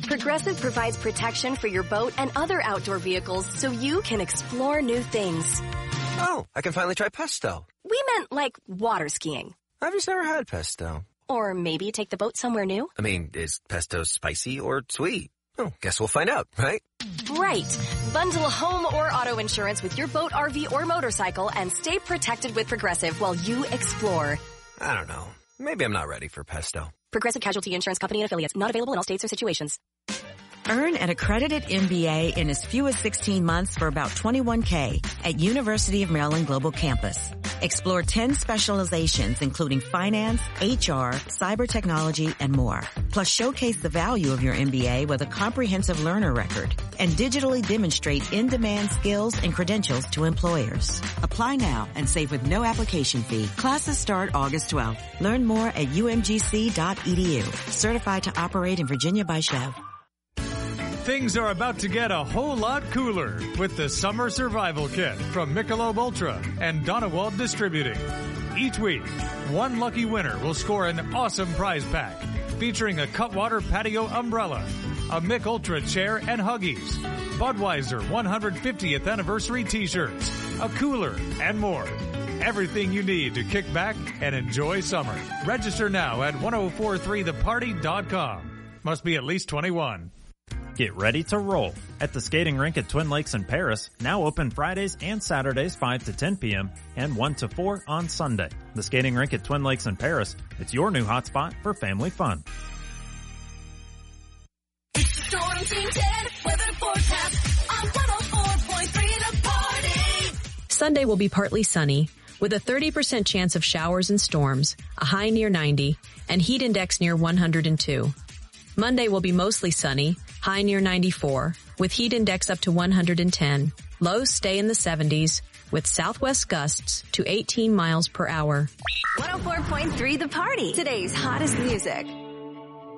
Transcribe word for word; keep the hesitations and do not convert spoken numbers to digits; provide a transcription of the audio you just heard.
Progressive provides protection for your boat and other outdoor vehicles so you can explore new things. Oh, I can finally try pesto. We meant like water skiing. I've just never had pesto. Or maybe take the boat somewhere new. I mean, is pesto spicy or sweet? Oh, guess we'll find out, right? Right. Bundle home or auto insurance with your boat, R V, or motorcycle and stay protected with Progressive while you explore. I don't know. Maybe I'm not ready for pesto. Progressive Casualty Insurance Company and Affiliates. Not available in all states or situations. Earn an accredited M B A in as few as sixteen months for about twenty-one K at University of Maryland Global Campus. Explore ten specializations including finance, H R, cyber technology, and more. Plus showcase the value of your M B A with a comprehensive learner record and digitally demonstrate in-demand skills and credentials to employers. Apply now and save with no application fee. Classes start August twelfth. Learn more at U M G C dot E D U. Certified to operate in Virginia by Chev. Things are about to get a whole lot cooler with the Summer Survival Kit from Michelob Ultra and Donewald Distributing. Each week, one lucky winner will score an awesome prize pack featuring a Cutwater patio umbrella, a Mich Ultra chair and Huggies, Budweiser one hundred fiftieth anniversary t-shirts, a cooler, and more. Everything you need to kick back and enjoy summer. Register now at ten forty-three the party dot com. Must be at least twenty-one. Get ready to roll at the skating rink at Twin Lakes in Paris, now open Fridays and Saturdays five to ten p.m. and one to four on Sunday. The skating rink at Twin Lakes in Paris, it's your new hotspot for family fun. Storm Team ten weather forecast on one oh four point three The Party. Sunday will be partly sunny with a thirty percent chance of showers and storms, a high near ninety, and heat index near one hundred two. Monday will be mostly sunny, high near ninety-four, with heat index up to one hundred ten. Lows stay in the seventies, with southwest gusts to eighteen miles per hour. one oh four point three The Party. Today's hottest music.